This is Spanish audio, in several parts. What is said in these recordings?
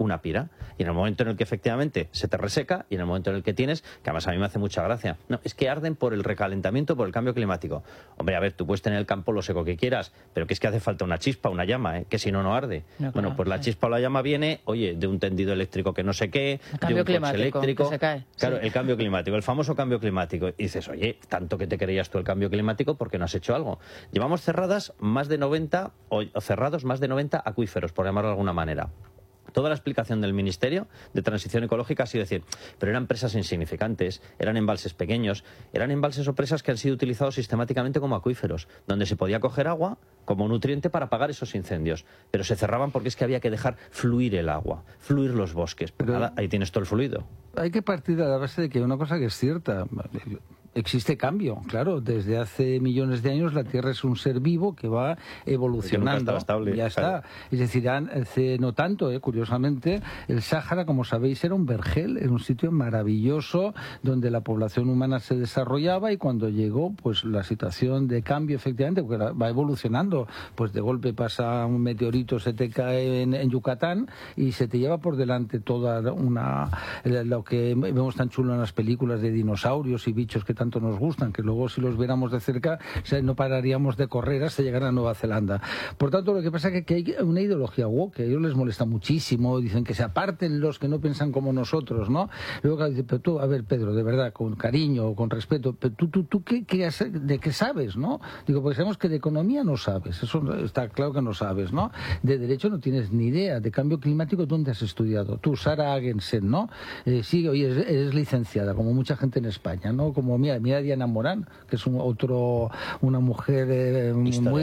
una pira. Y en el momento en el que efectivamente se te reseca, y en el momento en el que tienes, que además a mí me hace mucha gracia, no, es que arden por el recalentamiento, por el cambio climático. Hombre, a ver, tú puedes tener el campo lo seco que quieras, pero que es que hace falta una chispa, una llama, que si no, no arde. No, bueno, pues la chispa o la llama viene, oye, de un tendido eléctrico que no sé qué, de un coche eléctrico. Que se cae. Claro, el cambio climático, el famoso cambio climático. Y dices, oye, tanto que te creías tú el cambio climático, ¿por qué no has hecho algo? Llevamos cerradas más de 90, o cerrados más de 90 acuíferos, por llamarlo de alguna manera. Toda la explicación del Ministerio de Transición Ecológica ha sido decir, pero eran presas insignificantes, eran embalses pequeños, eran embalses o presas que han sido utilizados sistemáticamente como acuíferos, donde se podía coger agua como nutriente para apagar esos incendios, pero se cerraban porque es que había que dejar fluir el agua, fluir los bosques. Pues nada, ahí tienes todo el fluido. Hay que partir de la base de que hay una cosa que es cierta. Existe cambio, claro. Desde hace millones de años la Tierra es un ser vivo que va evolucionando. Estable, ya está. Claro. Es decir, hace no tanto, curiosamente, el Sáhara, como sabéis, era un vergel, era un sitio maravilloso donde la población humana se desarrollaba, y cuando llegó, pues la situación de cambio, efectivamente, porque va evolucionando, pues de golpe pasa un meteorito, se te cae en Yucatán y se te lleva por delante toda lo que vemos tan chulo en las películas de dinosaurios y bichos que tanto nos gustan, que luego si los viéramos de cerca no pararíamos de correr hasta llegar a Nueva Zelanda. Por tanto, lo que pasa es que hay una ideología woke que a ellos les molesta muchísimo, dicen que se aparten los que no piensan como nosotros, ¿no? Luego dice, pero tú, a ver, Pedro, de verdad, con cariño, con respeto, pero tú ¿de qué sabes, no? Digo, porque sabemos que de economía no sabes, eso está claro que no sabes, ¿no? De derecho no tienes ni idea, de cambio climático, ¿dónde has estudiado? Tú, Sara Agensen, ¿no? Sí, oye, eres licenciada, como mucha gente en España, ¿no? Como mira Diana Morán, que es una mujer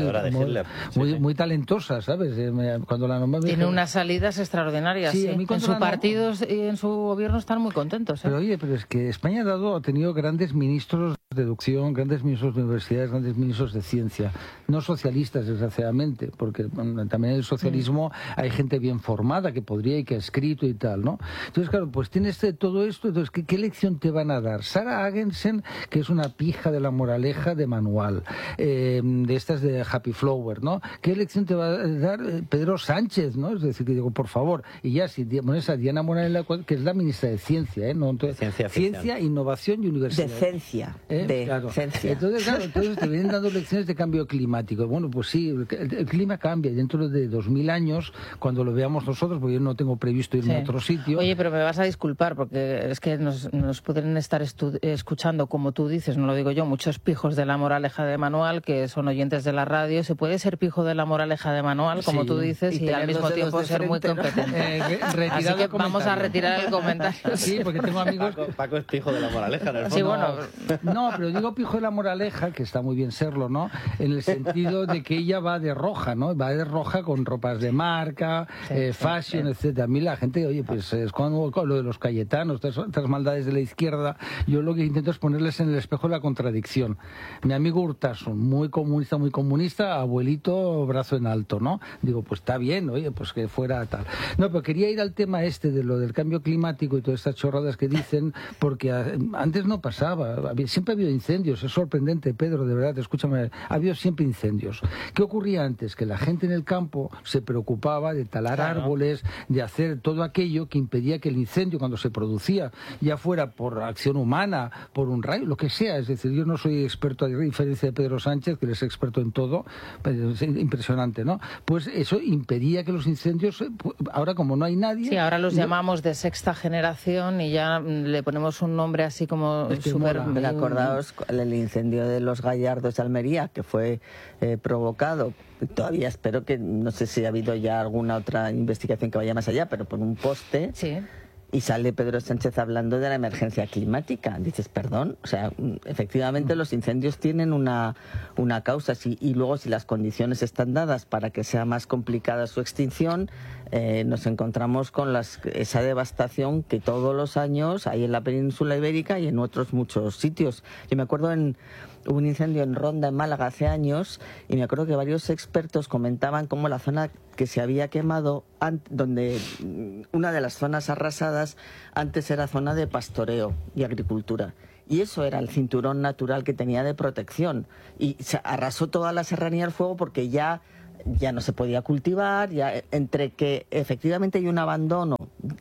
muy talentosa, ¿sabes? Cuando la nombré, tiene unas salidas extraordinarias. Sí, en su partido y en su gobierno están muy contentos. Pero oye, pero es que España ha tenido grandes ministros de educación, grandes ministros de universidades, grandes ministros de ciencia, no socialistas, desgraciadamente, porque también en el socialismo hay gente bien formada que podría y que ha escrito y tal, ¿no? Entonces, claro, pues tienes todo esto, entonces, ¿qué lección te van a dar? Sara Agensen, que es una pija de la moraleja de manual, de estas de Happy Flower, ¿no? ¿Qué lección te va a dar Pedro Sánchez, ¿no? Es decir, que digo, por favor, y ya si pones a Diana Morán, que es la ministra de Ciencia, ¿no? Entonces, Ciencia, Innovación y Universidad. Decencia. Claro. Decencia. Entonces te vienen dando lecciones de cambio climático. Bueno, pues sí, el clima cambia, y dentro de 2000 años, cuando lo veamos nosotros, porque yo no tengo previsto irme a otro sitio. Oye, pero me vas a disculpar, porque es que nos pueden estar escuchando, como tú dices, no lo digo yo, muchos pijos de la moraleja de manual que son oyentes de la radio. ¿Se puede ser pijo de la moraleja de manual, como tú dices, y al mismo tiempo ser muy competente? Así que vamos a retirar el comentario. Sí, porque tengo amigos... Paco es pijo de la moraleja, en el fondo. Sí, bueno... No, pero digo pijo de la moraleja, que está muy bien serlo, ¿no? En el sentido de que ella va de roja, ¿no? Va de roja con ropas de marca, fashion, etcétera. A mí la gente, oye, pues es cuando lo de los Cayetanos, estas maldades de la izquierda, yo lo que intento es ponerles en el espejo la contradicción. Mi amigo Urtasun, muy comunista, abuelito, brazo en alto, ¿no? Digo, pues está bien, oye, pues que fuera tal. No, pero quería ir al tema de lo del cambio climático y todas estas chorradas que dicen, porque antes no pasaba, siempre ha habido incendios, es sorprendente, Pedro, de verdad, escúchame, ha habido siempre incendios. ¿Qué ocurría antes? Que la gente en el campo se preocupaba de talar árboles, de hacer todo aquello que impedía que el incendio, cuando se producía, ya fuera por acción humana, por un rayo, lo que sea. Es decir, yo no soy experto, a diferencia de Pedro Sánchez, que él es experto en todo, pero es impresionante, ¿no? Pues eso impedía que los incendios, ahora como no hay nadie... Sí, ahora los llamamos de sexta generación y ya le ponemos un nombre así como súper... Acordaos el incendio de los Gallardos de Almería, que fue provocado, todavía espero que, no sé si ha habido ya alguna otra investigación que vaya más allá, pero por un poste... Sí. Y sale Pedro Sánchez hablando de la emergencia climática. Dices, perdón, o sea, efectivamente los incendios tienen una causa, y luego si las condiciones están dadas para que sea más complicada su extinción, nos encontramos con esa devastación que todos los años hay en la península ibérica y en otros muchos sitios. Yo me acuerdo hubo un incendio en Ronda, en Málaga, hace años, y me acuerdo que varios expertos comentaban cómo la zona que se había quemado, donde una de las zonas arrasadas antes era zona de pastoreo y agricultura. Y eso era el cinturón natural que tenía de protección. Y se arrasó toda la serranía al fuego porque ya no se podía cultivar, entre que efectivamente hay un abandono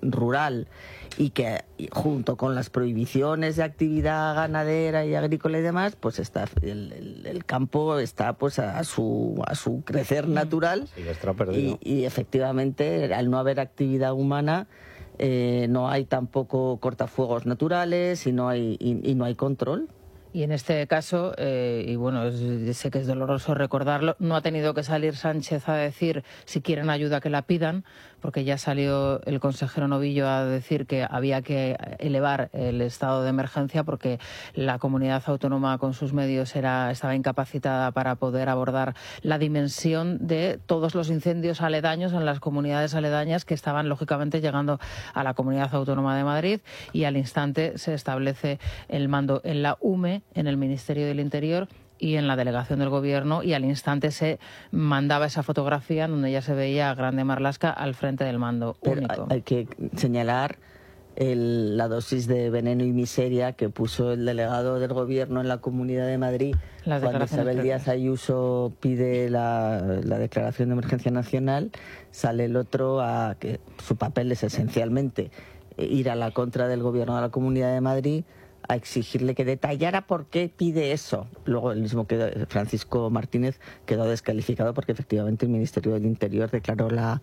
rural y que junto con las prohibiciones de actividad ganadera y agrícola y demás, pues está el campo está pues a su crecer natural, sí, está perdido. Y efectivamente al no haber actividad humana no hay tampoco cortafuegos naturales y no hay control. Y en este caso, y bueno, sé que es doloroso recordarlo, no ha tenido que salir Sánchez a decir si quieren ayuda que la pidan, porque ya salió el consejero Novillo a decir que había que elevar el estado de emergencia porque la comunidad autónoma con sus medios estaba incapacitada para poder abordar la dimensión de todos los incendios aledaños en las comunidades aledañas que estaban lógicamente llegando a la comunidad autónoma de Madrid, y al instante se establece el mando en la UME, en el Ministerio del Interior y en la delegación del Gobierno, y al instante se mandaba esa fotografía donde ya se veía a Grande Marlaska al frente del mando único. Hay que señalar la dosis de veneno y miseria que puso el delegado del Gobierno en la Comunidad de Madrid cuando Isabel Díaz Ayuso pide la declaración de emergencia nacional. Sale el otro a que su papel es esencialmente ir a la contra del Gobierno de la Comunidad de Madrid, a exigirle que detallara por qué pide eso. Luego el mismo Francisco Martínez quedó descalificado porque efectivamente el Ministerio del Interior declaró la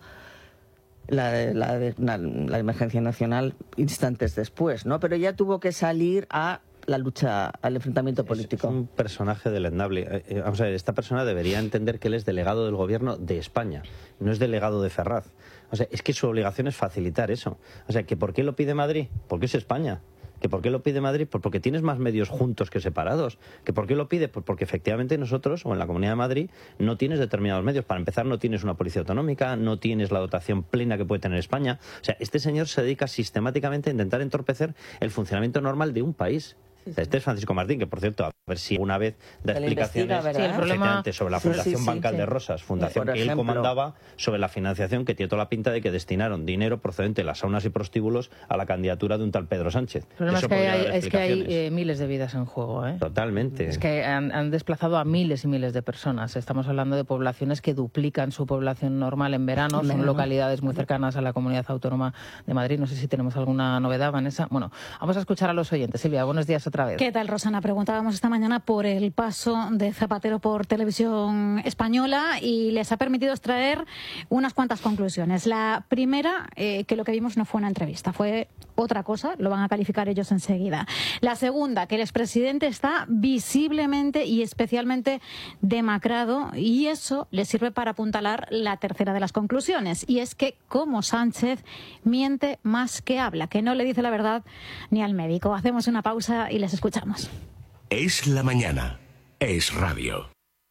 emergencia nacional instantes después, ¿no? Pero ya tuvo que salir a la lucha, al enfrentamiento político. Es un personaje deleznable. Vamos a ver, esta persona debería entender que él es delegado del Gobierno de España, no es delegado de Ferraz. O sea, es que su obligación es facilitar eso. O sea, ¿que por qué lo pide Madrid? Porque es España. ¿Que por qué lo pide Madrid? Pues porque tienes más medios juntos que separados. ¿Que por qué lo pide? Pues porque efectivamente nosotros, o en la Comunidad de Madrid, no tienes determinados medios. Para empezar, no tienes una policía autonómica, no tienes la dotación plena que puede tener España. O sea, este señor se dedica sistemáticamente a intentar entorpecer el funcionamiento normal de un país. Este es Francisco Martín, que por cierto, a ver si una vez da explicaciones sobre la Fundación Bancal de Rosas, fundación que él comandaba, sobre la financiación que tiene toda la pinta de que destinaron dinero procedente de las saunas y prostíbulos a la candidatura de un tal Pedro Sánchez. El problema es que hay miles de vidas en juego, ¿eh? Totalmente. Es que han desplazado a miles y miles de personas. Estamos hablando de poblaciones que duplican su población normal en verano. Son localidades muy cercanas a la Comunidad Autónoma de Madrid. No sé si tenemos alguna novedad, Vanessa. Bueno, vamos a escuchar a los oyentes. Silvia, buenos días otra vez. ¿Qué tal, Rosana? Preguntábamos esta mañana por el paso de Zapatero por Televisión Española y les ha permitido extraer unas cuantas conclusiones. La primera, que lo que vimos no fue una entrevista, fue otra cosa, lo van a calificar ellos enseguida. La segunda, que el expresidente está visiblemente y especialmente demacrado, y eso le sirve para apuntalar la tercera de las conclusiones, y es que como Sánchez miente más que habla, que no le dice la verdad ni al médico. Hacemos una pausa y les escuchamos. Es la mañana. Es radio.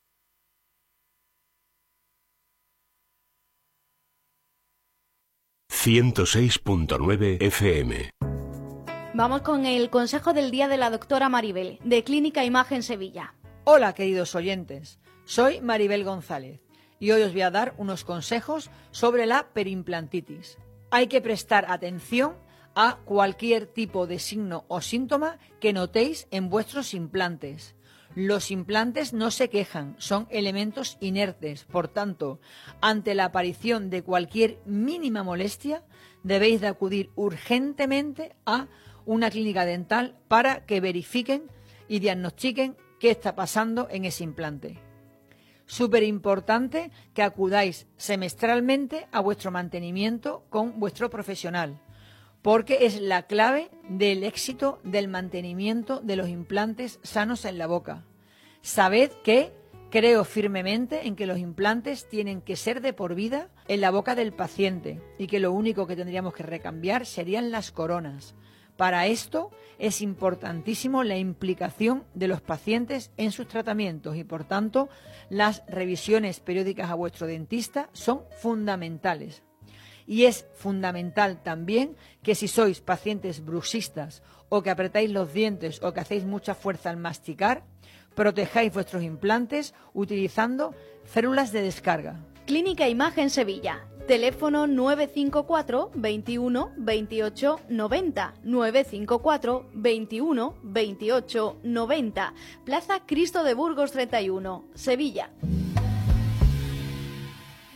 ...106.9 FM. Vamos con el consejo del día de la doctora Maribel, de Clínica Imagen Sevilla. Hola, queridos oyentes. Soy Maribel González y hoy os voy a dar unos consejos sobre la perimplantitis. Hay que prestar atención a cualquier tipo de signo o síntoma que notéis en vuestros implantes. Los implantes no se quejan, son elementos inertes. Por tanto, ante la aparición de cualquier mínima molestia, debéis de acudir urgentemente a una clínica dental para que verifiquen y diagnostiquen qué está pasando en ese implante. Súper importante que acudáis semestralmente a vuestro mantenimiento con vuestro profesional, porque es la clave del éxito del mantenimiento de los implantes sanos en la boca. Sabed que creo firmemente en que los implantes tienen que ser de por vida en la boca del paciente y que lo único que tendríamos que recambiar serían las coronas. Para esto es importantísimo la implicación de los pacientes en sus tratamientos y, por tanto, las revisiones periódicas a vuestro dentista son fundamentales. Y es fundamental también que si sois pacientes bruxistas o que apretáis los dientes o que hacéis mucha fuerza al masticar, protejáis vuestros implantes utilizando férulas de descarga. Clínica Imagen Sevilla. Teléfono 954 21 28 90. 954 21 28 90. Plaza Cristo de Burgos 31, Sevilla.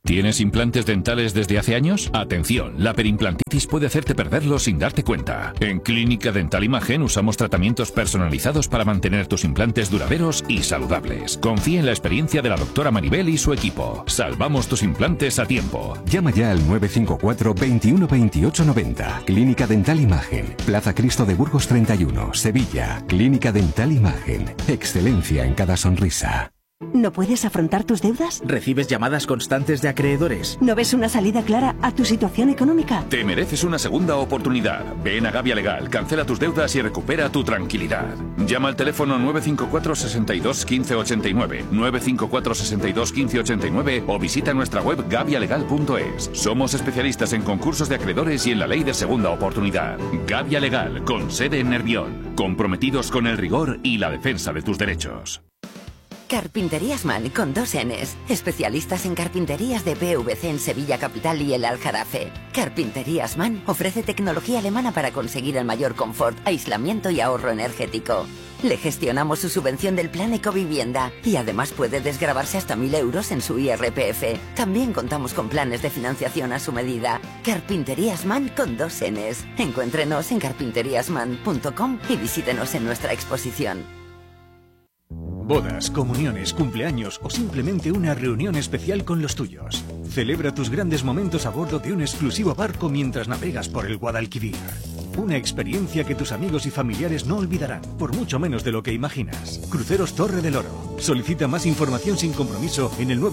¿Tienes implantes dentales desde hace años? Atención, la perimplantitis puede hacerte perderlos sin darte cuenta. En Clínica Dental Imagen usamos tratamientos personalizados para mantener tus implantes duraderos y saludables. Confía en la experiencia de la doctora Maribel y su equipo. Salvamos tus implantes a tiempo. Llama ya al 954 21 28 90. Clínica Dental Imagen. Plaza Cristo de Burgos 31, Sevilla. Clínica Dental Imagen. Excelencia en cada sonrisa. ¿No puedes afrontar tus deudas? ¿Recibes llamadas constantes de acreedores? ¿No ves una salida clara a tu situación económica? Te mereces una segunda oportunidad. Ven a Gavia Legal, cancela tus deudas y recupera tu tranquilidad. Llama al teléfono 954 62 15 89, 954 62 15 89 o visita nuestra web gavialegal.es. Somos especialistas en concursos de acreedores y en la ley de segunda oportunidad. Gavia Legal, con sede en Nervión. Comprometidos con el rigor y la defensa de tus derechos. Carpinterías Man con 2 Ns. Especialistas en carpinterías de PVC en Sevilla Capital y el Aljarafe. Carpinterías Man ofrece tecnología alemana para conseguir el mayor confort, aislamiento y ahorro energético. Le gestionamos su subvención del plan Ecovivienda y además puede desgravarse hasta 1.000 euros en su IRPF. También contamos con planes de financiación a su medida. Carpinterías Man con 2 Ns. Encuéntrenos en carpinteriasman.com y visítenos en nuestra exposición. Bodas, comuniones, cumpleaños o simplemente una reunión especial con los tuyos. Celebra tus grandes momentos a bordo de un exclusivo barco mientras navegas por el Guadalquivir. Una experiencia que tus amigos y familiares no olvidarán, por mucho menos de lo que imaginas. Cruceros Torre del Oro. Solicita más información sin compromiso en el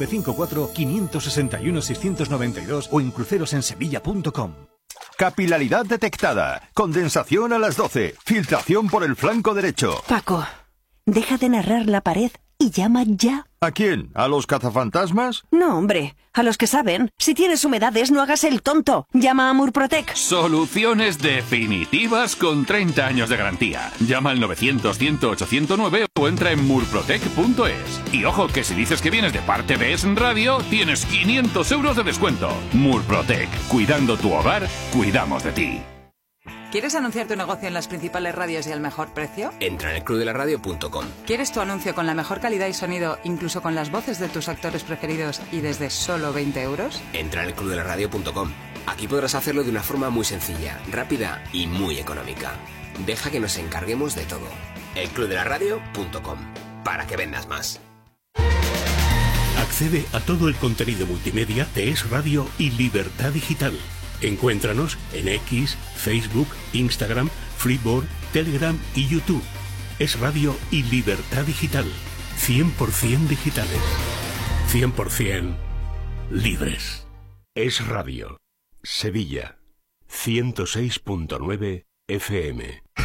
954-561-692 o en crucerosensevilla.com. Capilaridad detectada. Condensación a las 12. Filtración por el flanco derecho. Paco, deja de narrar la pared y llama ya. ¿A quién? ¿A los cazafantasmas? No, hombre, a los que saben. Si tienes humedades, no hagas el tonto. Llama a Murprotec. Soluciones definitivas con 30 años de garantía. Llama al 900-100-809 o entra en murprotec.es. Y ojo, que si dices que vienes de parte de Es Radio, tienes 500 euros de descuento. Murprotec. Cuidando tu hogar, cuidamos de ti. ¿Quieres anunciar tu negocio en las principales radios y al mejor precio? Entra en elclubdelaradio.com. ¿Quieres tu anuncio con la mejor calidad y sonido, incluso con las voces de tus actores preferidos y desde solo 20 euros? Entra en elclubdelaradio.com. Aquí podrás hacerlo de una forma muy sencilla, rápida y muy económica. Deja que nos encarguemos de todo. elclubdelaradio.com. Para que vendas más. Accede a todo el contenido multimedia de Es Radio y Libertad Digital. Encuéntranos en X, Facebook, Instagram, Flipboard, Telegram y YouTube. Es Radio y Libertad Digital. 100% digitales. 100% libres. Es Radio. Sevilla. 106.9 FM.